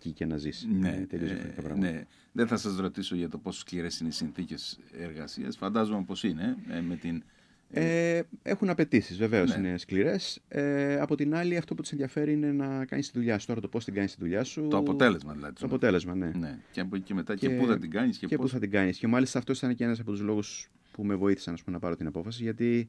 εκεί και να ζήσει. Ναι, Τελείως διαφορετικά πράγματα. ναι. Δεν θα σας ρωτήσω για το πόσο σκληρές είναι οι συνθήκες εργασίας. Φαντάζομαι πως είναι με την... Έχουν απαιτήσεις, βεβαίως, Ναι. είναι σκληρές. Από την άλλη, αυτό που τους ενδιαφέρει είναι να κάνεις τη δουλειά σου. Τώρα το πώς την κάνεις τη δουλειά σου. Το αποτέλεσμα δηλαδή. Το αποτέλεσμα, ναι. Ναι. Και από εκεί και μετά και πού θα την κάνεις και πώς. Πού θα την κάνεις. Και μάλιστα αυτός ήταν και ένας από τους λόγους που με βοήθησαν να πάρω την απόφαση. Γιατί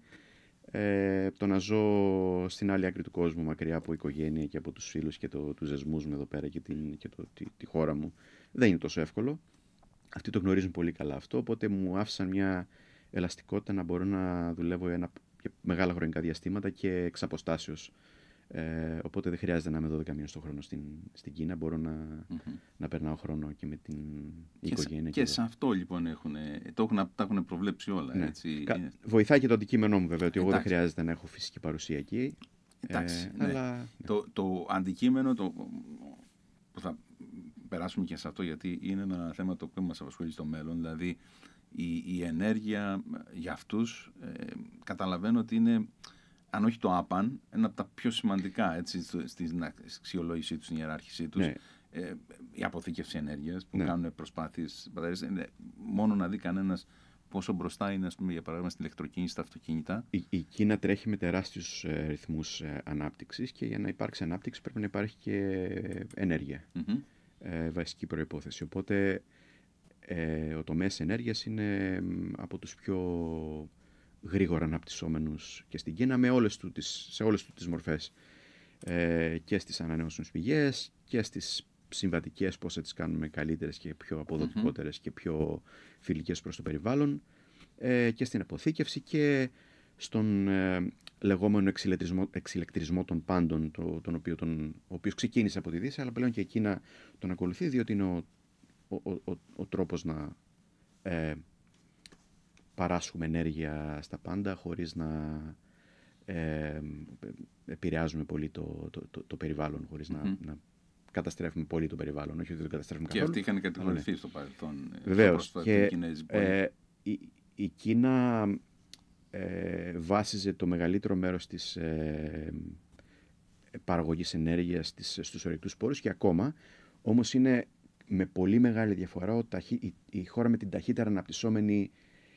το να ζω στην άλλη άκρη του κόσμου, μακριά από οικογένεια και από τους φίλους και τους δεσμούς μου εδώ πέρα και τη χώρα μου, δεν είναι τόσο εύκολο. Αυτοί το γνωρίζουν πολύ καλά αυτό, οπότε μου άφησαν μια ελαστικότητα να μπορώ να δουλεύω για μεγάλα χρονικά διαστήματα και εξ αποστάσεως. Οπότε δεν χρειάζεται να είμαι 12 μήνες το χρόνο στην Κίνα. Μπορώ να περνάω χρόνο και με την οικογένεια. Και σε αυτό λοιπόν τα έχουν προβλέψει όλα. Ναι. Έτσι. Βοηθάει και το αντικείμενό μου βέβαια, ότι εγώ δεν χρειάζεται να έχω φυσική παρουσία εκεί. Εντάξει, ναι. Αλλά... Το αντικείμενο που θα περάσουμε και σε αυτό, γιατί είναι ένα θέμα το οποίο μας απασχολεί στο μέλλον, δηλαδή η ενέργεια για αυτούς καταλαβαίνω ότι είναι, αν όχι το άπαν, ένα από τα πιο σημαντικά στην αξιολόγησή τους, στην ιεράρχησή τους. Ναι. Η αποθήκευση ενέργειας που κάνουν προσπάθειες μπαταρίες, μόνο να δει κανένας πόσο μπροστά είναι, ας πούμε, για παράδειγμα, στην ηλεκτροκίνηση, στα αυτοκίνητα. Η Κίνα τρέχει με τεράστιους ρυθμούς ανάπτυξης και για να υπάρξει ανάπτυξη πρέπει να υπάρχει και ενέργεια. Βασική προϋπόθεση. Οπότε ο τομέας ενέργειας είναι από τους πιο γρήγορα αναπτυσσόμενους και στην Κίνα σε όλες τις μορφές. Και στις ανανεώσιμες πηγές και στις συμβατικές, πώς θα τις κάνουμε καλύτερες και πιο αποδοτικότερες και πιο φιλικές προς το περιβάλλον, και στην αποθήκευση και στον λεγόμενο εξηλεκτρισμό των πάντων, ο οποίος ξεκίνησε από τη Δύση, αλλά πλέον και η Κίνα τον ακολουθεί, διότι είναι ο τρόπος να παράσχουμε ενέργεια στα πάντα χωρίς να επηρεάζουμε πολύ το περιβάλλον, χωρίς να καταστρέφουμε πολύ το περιβάλλον. Όχι ότι δεν καταστρέφουμε καθόλου. Και αυτοί είχαν κατηγορηθεί στο παρελθόν. Βεβαίως. Και η Κίνα βάσιζε το μεγαλύτερο μέρος της παραγωγής ενέργειας στους ορεικτούς πόρους και ακόμα, όμως είναι με πολύ μεγάλη διαφορά η χώρα με την ταχύτερα αναπτυσσόμενη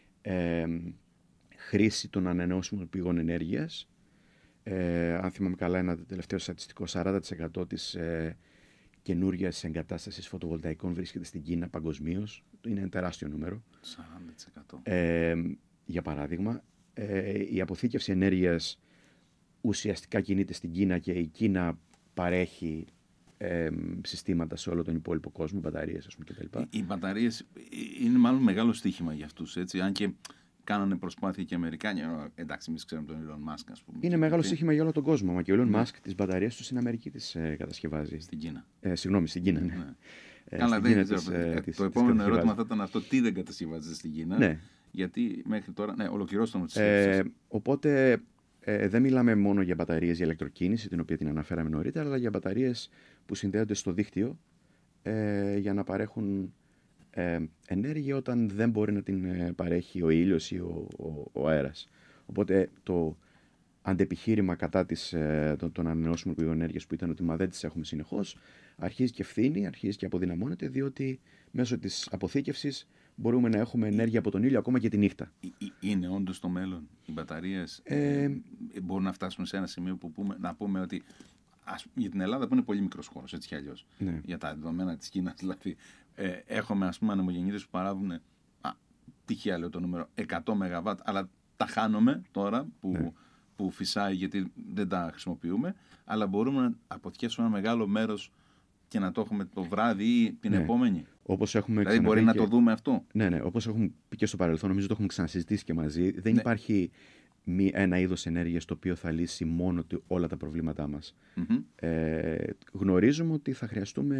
χρήση των ανανεώσιμων πηγών ενέργειας. Αν θυμάμαι καλά, ένα τελευταίο στατιστικό, 40% της καινούργιας εγκατάστασης φωτοβολταϊκών βρίσκεται στην Κίνα παγκοσμίως. Είναι ένα τεράστιο νούμερο. 40%. Για παράδειγμα, η αποθήκευση ενέργειας ουσιαστικά κινείται στην Κίνα και η Κίνα παρέχει συστήματα σε όλο τον υπόλοιπο κόσμο, μπαταρίες, ας πούμε, κτλ. Οι μπαταρίες είναι μάλλον μεγάλο στοίχημα για αυτούς, έτσι, αν και κάνανε προσπάθεια και οι Αμερικάνοι. Εντάξει, εμείς ξέρουμε τον Elon Musk, ας πούμε. Είναι μεγάλο στοίχημα για όλο τον κόσμο. Μα και ο Elon Musk τις μπαταρίες του στην Αμερική τις κατασκευάζει. Στην Κίνα. Συγγνώμη, στην Κίνα, ναι. Καλά, δεν ξέρω. Το επόμενο ερώτημα θα ήταν αυτό, τι δεν κατασκευάζεται στην Κίνα. Ναι. Γιατί μέχρι τώρα. Ναι, ολοκληρώστε τις σκέψεις. Οπότε δεν μιλάμε μόνο για μπαταρίες για ηλεκτροκίνηση, την οποία την αναφέραμε νωρίτερα, αλλά για μπαταρίες που συνδέονται στο δίκτυο για να παρέχουν ενέργεια όταν δεν μπορεί να την παρέχει ο ήλιος ή ο αέρας. Οπότε το αντεπιχείρημα κατά των ανανεώσιμων πηγών ενέργειας που ήταν ότι δεν τις έχουμε συνεχώς, αρχίζει και ευθύνει, αρχίζει και αποδυναμώνεται, διότι μέσω της αποθήκευσης μπορούμε να έχουμε ενέργεια από τον ήλιο ακόμα και τη νύχτα. Είναι όντως το μέλλον. Οι μπαταρίες μπορούν να φτάσουν σε ένα σημείο που να πούμε ότι για την Ελλάδα που είναι πολύ μικρός χώρος, έτσι κι αλλιώς, ναι, για τα δεδομένα της Κίνας, δηλαδή έχουμε, ας πούμε, ανεμογεννήτρες που παράγουν, τυχαία λέω το νούμερο, 100 ΜΒ, αλλά τα χάνουμε τώρα που φυσάει γιατί δεν τα χρησιμοποιούμε, αλλά μπορούμε να αποθηκεύσουμε ένα μεγάλο μέρος και να το έχουμε το βράδυ ή την επόμενη. Όπως έχουμε δηλαδή μπορεί να το δούμε αυτό. Ναι, όπως έχουμε πει και στο παρελθόν, νομίζω το έχουμε ξανασυζητήσει και μαζί, δεν υπάρχει ένα είδος ενέργειας το οποίο θα λύσει μόνο όλα τα προβλήματά μας. Γνωρίζουμε ότι θα χρειαστούμε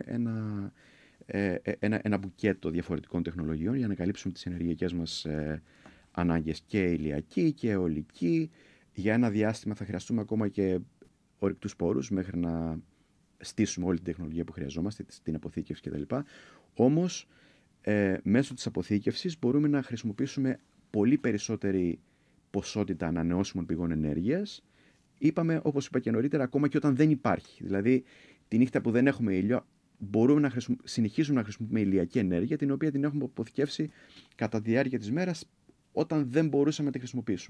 ένα μπουκέτο διαφορετικών τεχνολογιών για να καλύψουμε τις ενεργειακές μας ανάγκες, και ηλιακή και αιωλική. Για ένα διάστημα θα χρειαστούμε ακόμα και ορεικτούς πόρους μέχρι να στήσουμε όλη την τεχνολογία που χρειαζόμαστε, την αποθήκευση κτλ. Όμως, μέσω της αποθήκευσης μπορούμε να χρησιμοποιήσουμε πολύ περισσότερη ποσότητα ανανεώσιμων πηγών ενέργειας. Είπαμε, όπως είπα και νωρίτερα, ακόμα και όταν δεν υπάρχει. Δηλαδή, τη νύχτα που δεν έχουμε ήλιο, μπορούμε να συνεχίσουμε να χρησιμοποιούμε ηλιακή ενέργεια, την οποία την έχουμε αποθηκεύσει κατά τη διάρκεια της μέρας όταν δεν μπορούσαμε να τη χρησιμοποιήσουμε.